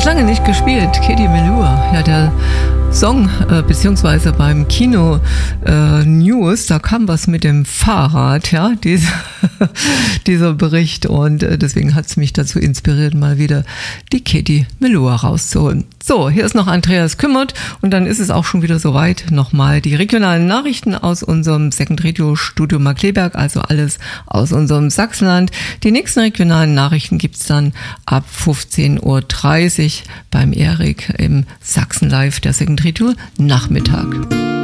ich lange nicht gespielt. Katie Melua. Ja, der Song, beziehungsweise beim Kino News, da kam was mit dem Fahrrad, ja, dieser Bericht. Und deswegen hat es mich dazu inspiriert, mal wieder die Katie Melua rauszuholen. So, hier ist noch Andreas Kümmert und dann ist es auch schon wieder soweit. Nochmal die regionalen Nachrichten aus unserem Second Radio Studio Markkleeberg, also alles aus unserem Sachsenland. Die nächsten regionalen Nachrichten gibt's dann ab 15.30 Uhr beim Erik im Sachsen Live, der Second Radio Nachmittag.